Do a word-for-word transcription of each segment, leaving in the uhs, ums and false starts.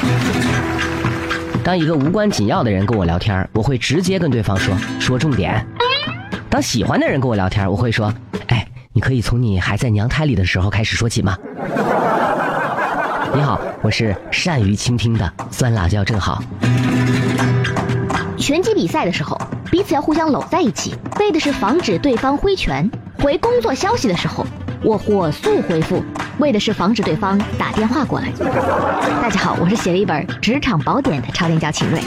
当一个无关紧要的人跟我聊天，我会直接跟对方说说重点。当喜欢的人跟我聊天，我会说，哎，你可以从你还在娘胎里的时候开始说起吗？你好，我是善于倾听的酸辣椒正好。 拳击比赛的时候，彼此要互相搂在一起，为的是防止对方挥拳。回工作消息的时候，我火速回复，为的是防止对方打电话过来。大家好，我是写了一本职场宝典的超电教秦瑞。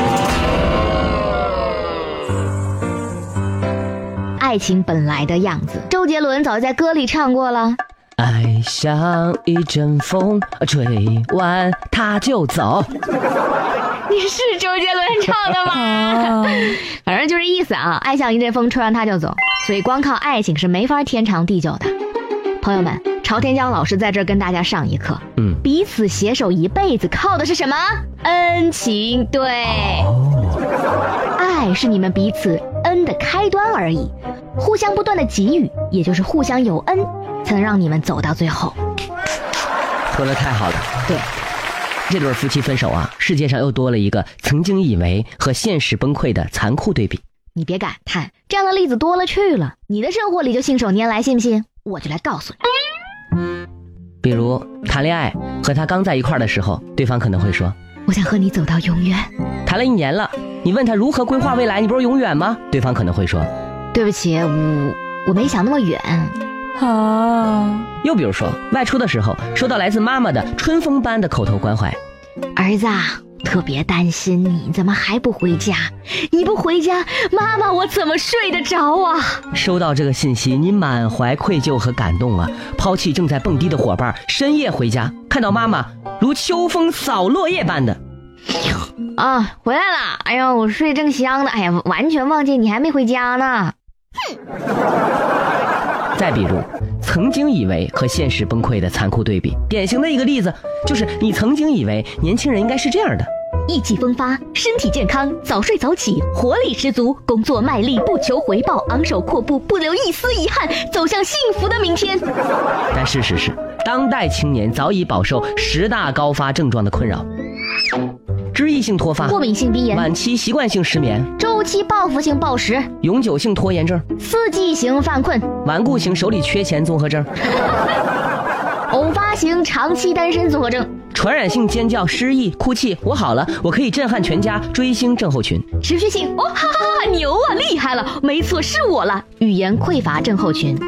爱情本来的样子，周杰伦早在歌里唱过了。 爱像一阵风，吹完它就走。 你是周杰伦唱的吗？反正就是意思啊，爱像一阵风，吹完它就走。所以光靠爱情是没法天长地久的。朋友们，朝天椒老师在这儿跟大家上一课，嗯，彼此携手一辈子靠的是什么？恩情。对，哦，爱是你们彼此恩的开端而已，互相不断的给予，也就是互相有恩，才能让你们走到最后。 说得太好了。 对， 这对夫妻分手啊，世界上又多了一个曾经以为和现实崩溃的残酷对比。 你别感叹，这样的例子多了去了，你的生活里就信手拈来，信不信？我就来告诉你。 比如谈恋爱，和他刚在一块儿的时候，对方可能会说， 我想和你走到永远。 谈了一年了，你问他如何规划未来，你不是永远吗？对方可能会说， 对不起，我我没想那么远。 啊，又比如说外出的时候，收到来自妈妈的春风般的口头关怀， 儿子啊，特别担心你，怎么还不回家？你不回家，妈妈我怎么睡得着啊？ 收到这个信息，你满怀愧疚和感动啊，抛弃正在蹦迪的伙伴，深夜回家，看到妈妈如秋风扫落叶般的啊，回来了！哎呀，我睡正香呢，哎呀，完全忘记你还没回家呢。哼。 再比如曾经以为和现实崩溃的残酷对比，典型的一个例子就是你曾经以为年轻人应该是这样的， 意气风发，身体健康，早睡早起，活力十足，工作卖力，不求回报，昂首阔步，不留一丝遗憾，走向幸福的明天。 但事实是，当代青年早已饱受十大高发症状的困扰：脂溢性脱发、 过敏性鼻炎、 晚期习惯性失眠、 周期报复性暴食、 永久性拖延症、 四季型犯困、 顽固型手里缺钱综合症、 偶发型长期单身综合症、 传染性尖叫、失忆、哭泣，我好了，我可以震撼全家追星症候群、 持续性，哇哈哈哈，牛啊，厉害了，没错，是我了，语言匮乏症候群。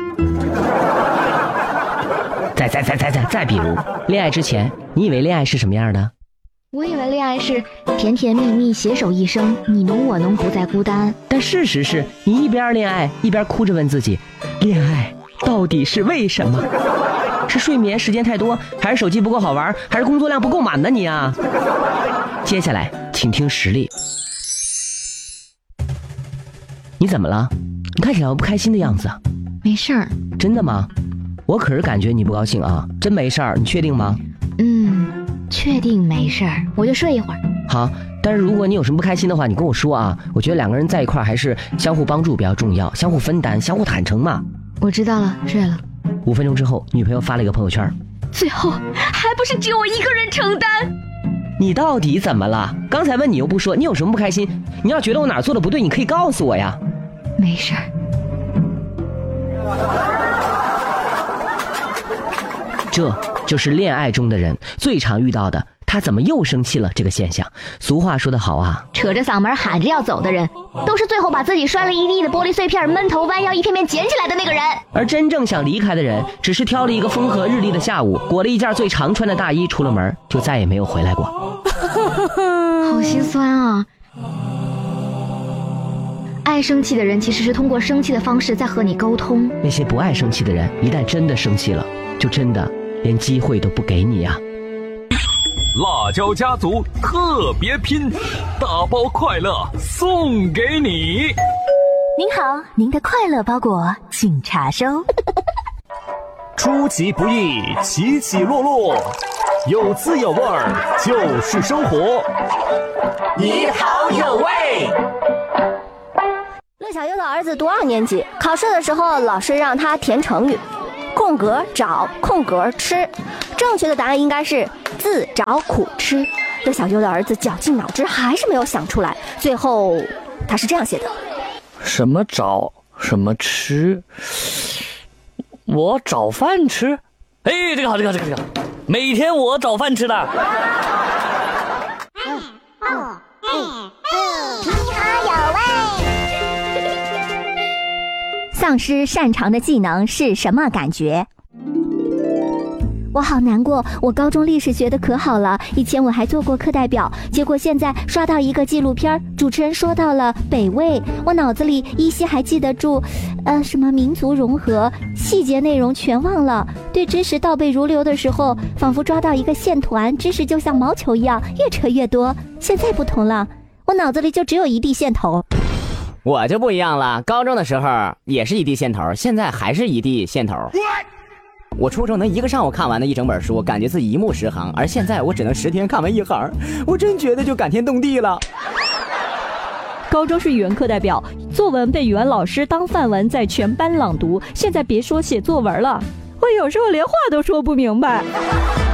再再再再再再比如，恋爱之前，你以为恋爱是什么样的？ 我以为恋爱是甜甜蜜蜜，携手一生，你侬我侬，不再孤单。 但事实是，你一边恋爱一边哭着问自己，恋爱到底是为什么？是睡眠时间太多，还是手机不够好玩，还是工作量不够满呢你啊？接下来请听实例。你怎么了？你看起来不开心的样子啊。 没事儿。 真的吗？我可是感觉你不高兴啊。真没事儿，你确定吗？ 嗯，确定没事儿，我就睡一会儿。 好，但是如果你有什么不开心的话，你跟我说啊。我觉得两个人在一块儿还是相互帮助比较重要，相互分担，相互坦诚嘛。 我知道了，睡了。 五分钟之后，女朋友发了一个朋友圈， 最后还不是只有我一个人承担。 你到底怎么了？刚才问你又不说，你有什么不开心？你要觉得我哪儿做的不对，你可以告诉我呀。 没事儿。 这就是恋爱中的人最常遇到的他怎么又生气了这个现象。俗话说得好啊， 扯着嗓门喊着要走的人，都是最后把自己摔了一地的玻璃碎片闷头弯腰一片片捡起来的那个人。 而真正想离开的人，只是挑了一个风和日丽的下午，裹了一件最常穿的大衣出了门，就再也没有回来过。 好心酸啊。爱生气的人其实是通过生气的方式在和你沟通。 那些不爱生气的人，一旦真的生气了，就真的连机会都不给你啊。 辣椒家族特别拼，大包快乐送给你。 您好，您的快乐包裹请查收。 出其不意，起起落落，有滋有味儿，就是生活。 你好有味。 乐小优的儿子读二年级，考试的时候老师让他填成语， 空格找空格吃。正确的答案应该是自找苦吃。这小优的儿子绞尽脑汁还是没有想出来，最后他是这样写的： 什么找什么吃，我找饭吃。哎，这个好，这个好，这个这个，每天我找饭吃的。 丧尸擅长的技能是什么感觉？我好难过，我高中历史学的可好了，以前我还做过课代表，结果现在刷到一个纪录片，主持人说到了北魏，我脑子里依稀还记得住，呃，什么民族融合，细节内容全忘了。对知识倒背如流的时候，仿佛抓到一个线团，知识就像毛球一样越扯越多。现在不同了，我脑子里就只有一地线头。 我就不一样了，高中的时候也是一地线头，现在还是一地线头。我初中能一个上午看完的一整本书，感觉自己一目十行，而现在我只能十天看完一行，我真觉得就感天动地了。 高中是语文课代表，作文被语文老师当范文在全班朗读，现在别说写作文了，我有时候连话都说不明白。